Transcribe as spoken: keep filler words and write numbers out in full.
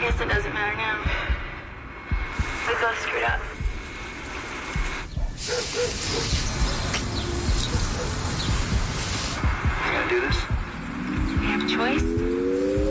guess it doesn't matter now. We both screwed up.